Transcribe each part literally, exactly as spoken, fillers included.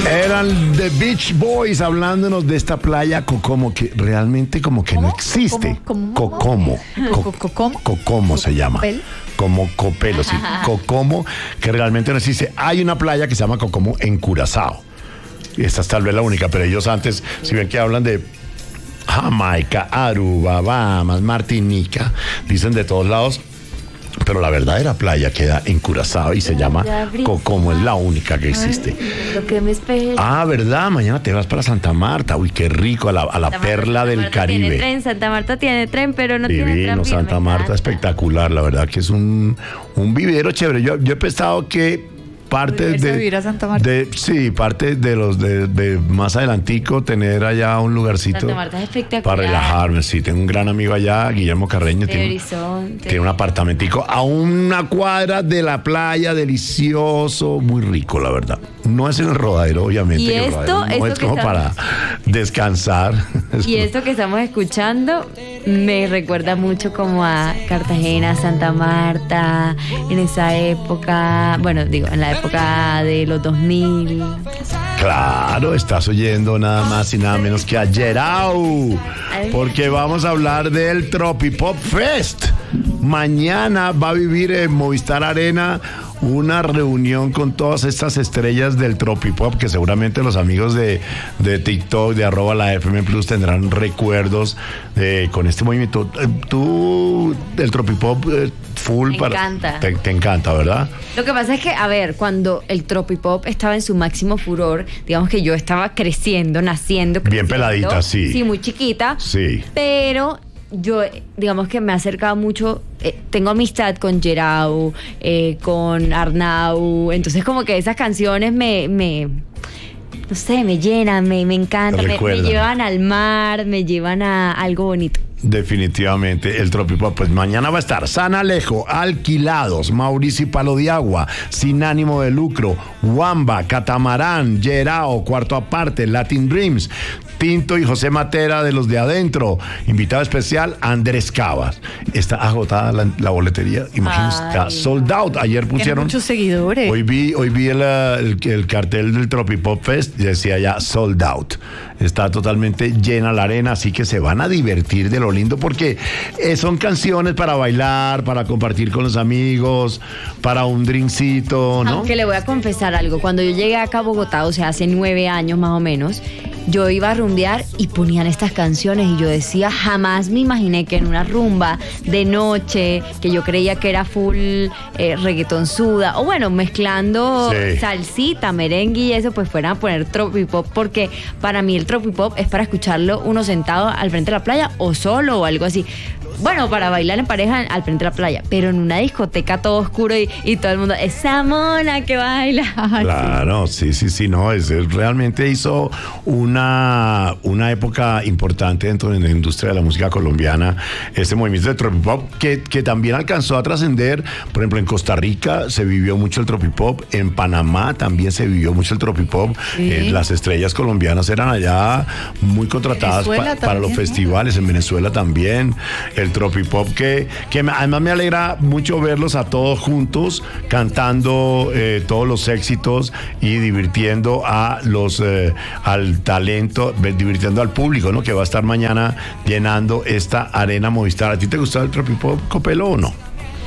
Eran The Beach Boys hablándonos de esta playa Cocomo que realmente como que ¿Cómo? no existe. ¿Cómo? Cocomo. Co- ¿Cocomo? Cocomo se llama. ¿Copel? Como Copelo, sí. Cocomo, que realmente no existe. Hay una playa que se llama Cocomo en Curazao. Y esta es tal vez la única, pero ellos antes, si ven que hablan de Jamaica, Aruba, Bahamas, Martinica, dicen de todos lados. Pero la verdadera playa queda en Curazao y se llama Cocomo, es la única que existe. Lo que me espera. Ah, ¿verdad? Mañana te vas para Santa Marta. Uy, qué rico, a la, a la Santa perla Marta, del Santa Marta Caribe. Tiene tren, Santa Marta tiene tren, pero no tiene Divino, tren. Santa Marta, espectacular. La verdad que es un, un vivero chévere. Yo, yo he pensado que parte ¿Irse a de, vivir a Santa Marta? de sí, parte de los de, de más adelantico, tener allá un lugarcito Santa Marta es espectacular. para relajarme. Sí, tengo un gran amigo allá, Guillermo Carreño, De tiene, Horizonte. tiene un apartamentico a una cuadra de la playa, delicioso, muy rico, la verdad. No es en el Rodadero, obviamente. Y que el esto- Rodadero no esto es que como estamos- para descansar. Y esto que estamos escuchando me recuerda mucho como a Cartagena, Santa Marta, en esa época, bueno, digo, en la época de los dos mil. Claro, estás oyendo nada más y nada menos que a Gerau, porque vamos a hablar del Tropipop Fest. Mañana va a vivir en Movistar Arena una reunión con todas estas estrellas del Tropipop, que seguramente los amigos de, de TikTok, de arroba la F M Plus, tendrán recuerdos eh, con este movimiento. Eh, Tú, el Tropipop eh, full Me para... encanta. Te, te encanta, ¿verdad? Lo que pasa es que, a ver, cuando el Tropipop estaba en su máximo furor, digamos que yo estaba creciendo, naciendo, Bien creciendo. peladita, sí. Sí, muy chiquita. Sí. Pero yo, digamos que me he acercado mucho, eh, tengo amistad con Gerau, eh, con Arnau, entonces como que esas canciones me, me no sé, me llenan, me, me encantan, me, me Recuerdan. llevan al mar, me llevan a algo bonito. Definitivamente el Tropipop. Pues mañana va a estar San Alejo, Alquilados, Mauricio y Palo de Agua, Sin Ánimo de Lucro, Wamba, Catamarán, Gerao, Cuarto Aparte, Latin Dreams, Tinto y José Matera de los de adentro. Invitado especial, Andrés Cabas. Está agotada la, la boletería. Imagínense, está Ay. sold out. Ayer Tiene pusieron. muchos seguidores. Hoy vi, hoy vi el, el, el cartel del Tropipop Fest y decía ya sold out. Está totalmente llena la arena, así que se van a divertir de lo lindo porque eh, son canciones para bailar, para compartir con los amigos, para un drinkcito, ¿no? Aunque le voy a confesar algo, cuando yo llegué acá a Bogotá, o sea, hace nueve años más o menos, yo iba a rumbear y ponían estas canciones y yo decía, jamás me imaginé que en una rumba de noche, que yo creía que era full eh, reggaetonzuda, o bueno, mezclando Sí. salsita, merengue y eso, pues fueran a poner tropipop, porque para mí el tropipop es para escucharlo uno sentado al frente de la playa o solo o algo así. Bueno, para bailar en pareja al frente de la playa, pero en una discoteca todo oscuro y, y todo el mundo, esa mona que baila. Ay, Claro, sí, sí, sí, no, es, es- realmente hizo una, una época importante dentro de la industria de la música colombiana, este movimiento de tropipop que, que también alcanzó a trascender. Por ejemplo, en Costa Rica se vivió mucho el tropipop, en Panamá también se vivió mucho el tropipop. Sí. Eh, las estrellas colombianas eran allá muy contratadas Venezuela pa- para los también, ¿no? festivales, en Venezuela también, el tropipop que, que me- además me alegra mucho verlos a todos juntos cantando eh, todos los éxitos y divirtiendo a los eh, al talento, ve- divirtiendo al público, ¿no? Que va a estar mañana llenando esta arena Movistar. ¿A ti te gustaba el tropipop, Copelo, o no?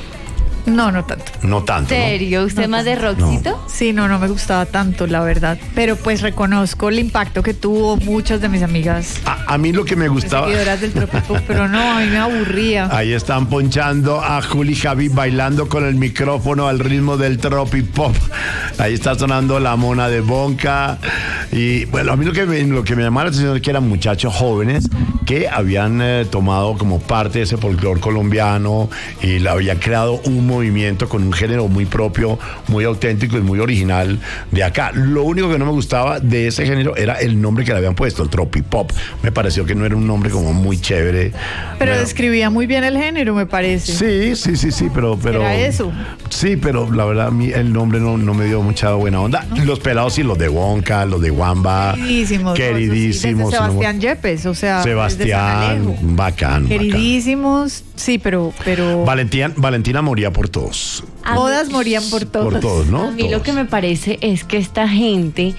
No, no tanto. No tanto, ¿no? ¿Serio? ¿Usted No, más de rockcito? Sí, no, no me gustaba tanto, la verdad. Pero pues reconozco el impacto que tuvo muchas de mis amigas A, a mí lo que me gustaba... seguidoras del Tropipop, pero no, a mí me aburría. Ahí están ponchando a Juli Javi bailando con el micrófono al ritmo del tropipop. Ahí está sonando la mona de Bonca. Y bueno, a mí lo que me, lo que me llamaba la atención es que eran muchachos jóvenes que habían eh, tomado como parte de ese folclore colombiano y le habían creado un movimiento con un género muy propio, muy auténtico y muy original de acá. Lo único que no me gustaba de ese género era el nombre que le habían puesto, el tropipop. Me pareció que no era un nombre como muy chévere. Pero Bueno, describía muy bien el género, me parece. Sí, sí, sí, sí, pero... pero Era eso. Sí, pero la verdad a mí el nombre no, no me dio mucha buena onda. Los pelados sí, los de Wonka, los de Wamba. Queridísimos. Queridísimos. Desde Sebastián Yepes, o sea. desde San Sebastián, Alejo. bacán. Queridísimos, sí, pero, pero bacán. Valentina, Valentina moría por todos. A mí- todas morían por todos. Por todos, ¿no? A mí lo Todos. que me parece es que esta gente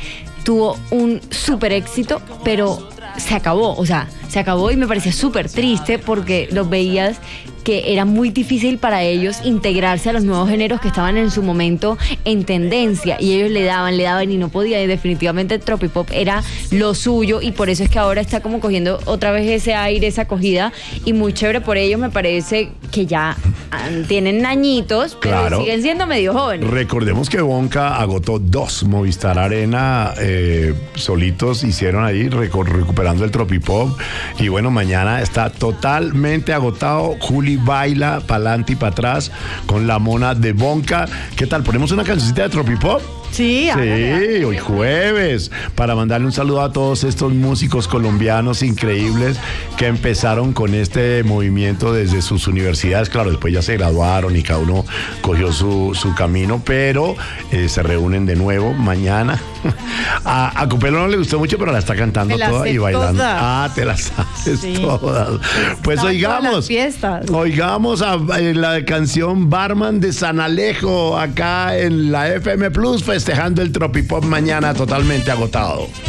tuvo un súper éxito, pero se acabó, o sea, se acabó y me parecía súper triste porque los veías que era muy difícil para ellos integrarse a los nuevos géneros que estaban en su momento en tendencia y ellos le daban, le daban y no podían y definitivamente el tropipop era lo suyo y por eso es que ahora está como cogiendo otra vez ese aire, esa acogida y muy chévere por ellos, me parece que ya tienen añitos, pero claro, siguen siendo medio jóvenes. Recordemos que Bonka agotó dos Movistar Arena, eh, solitos hicieron ahí recu- recuperando el tropipop y bueno, mañana está totalmente agotado. Juli baila pa'lante y para atrás con la mona de Bonka. ¿Qué tal? ¿Ponemos una cancioncita de tropipop? Sí, Sí, hoy jueves, para mandarle un saludo a todos estos músicos colombianos increíbles que empezaron con este movimiento desde sus universidades. Claro, después ya se graduaron y cada uno cogió su, su camino, pero eh, se reúnen de nuevo mañana. A, a Copelo no le gustó mucho, pero la está cantando Me la toda sé y bailando. todas. Ah, te las haces Sí. todas. Pues Estaba en todas oigamos, las fiestas. oigamos a, eh, la canción Barman de San Alejo acá en la F M Plus, festejando el tropipop mañana totalmente agotado.